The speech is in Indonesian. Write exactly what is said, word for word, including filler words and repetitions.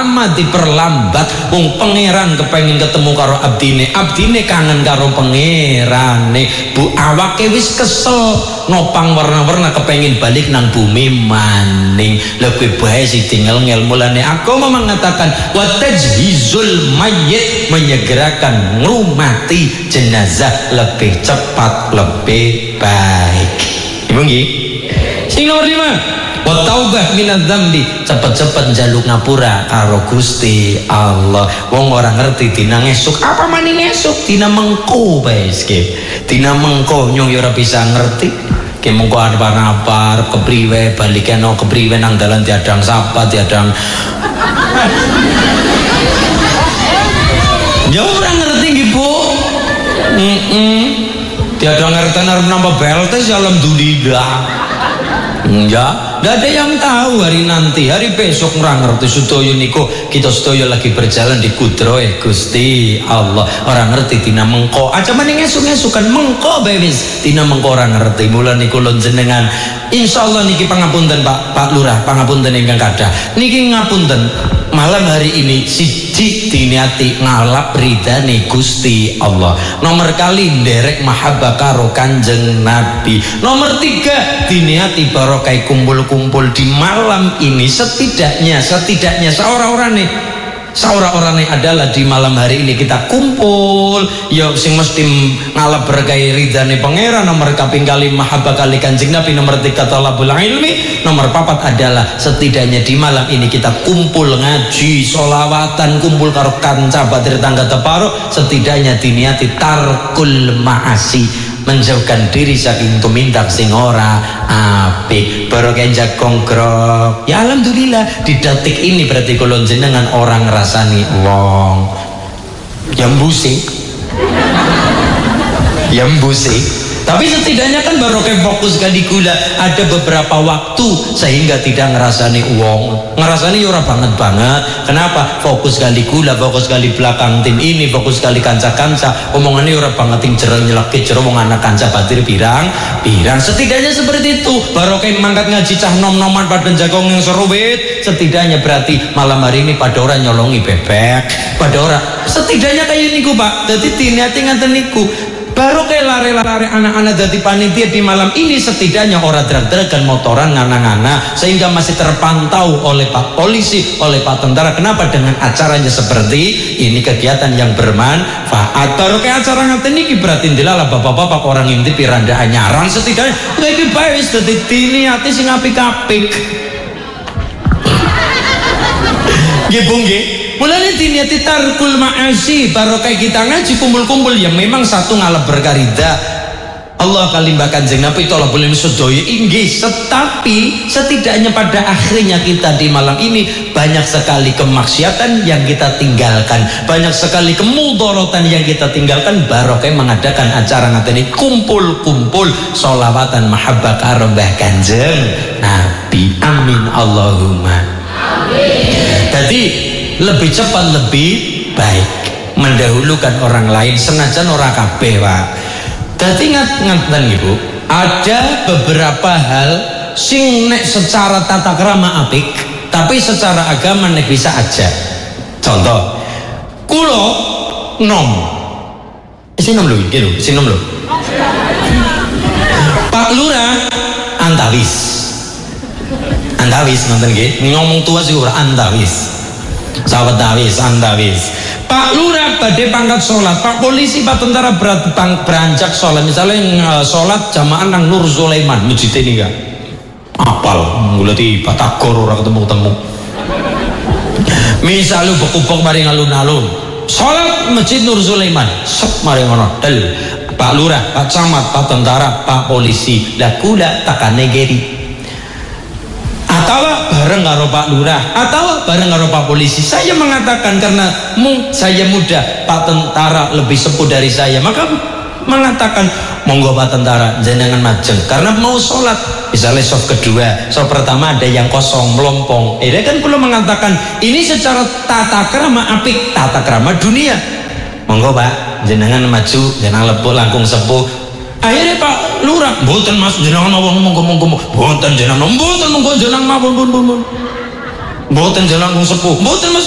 lama diperlambat. Wong pangeran kepengin ketemu karo abdine, abdine kangen karo pangerane. Bu awake wis kesel nopang warna-warna kepengin balik nang bumi maning. Lebih baik sih tinggal ngel mulane aku mau mengatakan wa tajhizul mayyit, menyegerakan ngurmati jenazah lebih cepat lebih baik. Ibu nggih. Sing nomor lima, wa taubah minadz dzambi, cepet-cepet njaluk ngapura karo Gusti Allah. Wong ora ngerti dina ngesuk apa maning ngesuk, dina mengko bae iki. Dina mengko nyung ya ora bisa ngerti. Ki mengko arep-arep kepriwe balike nang kepriwe nang dalan diadang sapa diadang. Ya ora ngerti nggih Bu. Heeh. Diadang ngerten arep nambah belte alhamdulillah. Ya, gak ada yang tahu hari nanti, hari besok ngerang ngerti sedaya niku kita sedaya lagi berjalan di kudrohe Gusti Allah. Orang ngerti dina mengko aja maning esuk-esukan mengko bae wis dina mengko ora ngerti. Mula niku lon jenengan insyaallah niki pangapunten Pak Pak Lurah, pangapunten ingkang kathah. Niki ngapunten malam hari ini siji diniati ngalap ridane Gusti Allah. Nomor kali nderek mahabbah karo Kanjeng Nabi. Nomor tiga diniati barokai kumpul-kumpul di malam ini. Setidaknya setidaknya seorang-orang nih seorang-orang nih adalah di malam hari ini kita kumpul ya sing mesti ngalap berkai ridane pangeran. Nomor kaping kali mahabbah kali Kanjeng Nabi. Nomor tiga talabul ilmi. Nomor papat adalah setidaknya di malam ini kita kumpul ngaji solawatan, kumpul karo kanca batir tangga teparo. Setidaknya diniati tarkul ma'asi, menjauhkan diri saking tumindak sing ora apik. Baru kenjak kongkrok ya alhamdulillah di detik ini berarti kalau jenengan orang ngrasani wong yang busi yang busi. Tapi setidaknya kan baru kayak fokus kali gula ada beberapa waktu sehingga tidak ngerasani uang, ngerasani ora banget banget. Kenapa? Fokus kali gula, fokus kali belakang tim ini, fokus kali kanca-kanca. Omongannya ora banget tim jereng nyelakit jereng wong anak kanca batir pirang pirang. Setidaknya seperti itu. Baru kayak mangkat ngaji cah nom-noman pada jagong yang seruwit. Setidaknya berarti malam hari ini pada orang nyolongi bebek, pada orang. Setidaknya kayak niku Pak. Jadi diniati ngaten niku. Baru kayak lari-lari anak-anak dari panitia di malam ini setidaknya orang drag-dragan motoran ngana-ngana sehingga masih terpantau oleh Pak Polisi, oleh Pak Tentara. Kenapa? Dengan acaranya seperti ini, kegiatan yang bermanfaat. Baru kayak acara ngaten niki berarti dilala bapak-bapak orang inti piranda anyaran setidaknya lebih baik dadi diniati sing apik-apik. Nggih Bu nggih. Mulane diniati tarkul ma'asi, barokah kita ngaji kumpul-kumpul yang memang satu ngalap berkarida Allah kalimba Kanjeng Nabi tolong boleh sedoyo inggih. Tetapi setidaknya pada akhirnya kita di malam ini banyak sekali kemaksiatan yang kita tinggalkan, banyak sekali kemudorotan yang kita tinggalkan. Barokah mengadakan acara ngateni kumpul-kumpul solawatan mahabbah karo Mbah Kanjeng Nabi. Amin Allahumma amin. Jadi lebih cepat lebih baik mendahulukan orang lain senajan ora kabeh Pak. Dadi ngaten Ibu, ada beberapa hal sing nek secara tata krama apik tapi secara agama nek bisa aja. Contoh kulo nom isi nom lho iki lho isi nom lho Pak Lurah antawis antawis nonton nggih ngomong tua sih ora antawis sahabat Dawis, Andawis. Pak Lurah badhe pangkat sholat, Pak Polisi, Pak Tentara berat beranjak sholat. Misalnya uh, sholat jamaah nang Nur Sulaiman, masjid ini kan apal, ngulati Batagor orang ketemu-temu. Misalnya bekubok mari alun-alun, sholat masjid Nur Sulaiman, sep mari ngono del. Pak Lurah, Pak Camat, Pak Tentara, Pak Polisi, lah kula takane geri. Atau bareng karo Pak Lurah atau bareng karo Pak Polisi. Saya mengatakan karena mung, saya muda, Pak Tentara lebih sepuh dari saya, maka mengatakan monggo Pak Tentara jenengan majeng karena mau sholat. Misalnya soft kedua, soft pertama ada yang kosong melompong. Eh kan perlu mengatakan ini secara tata krama apik, tata krama dunia. Monggo Pak jenengan maju, jenengan lepuh langkung sepuh. Akhirnya Pak Lurah mboten Mas jenengan mawon monggo-monggo mboten jenengan mboten monggo jenengan mawon mboten mboten jenengan sepuh mboten Mas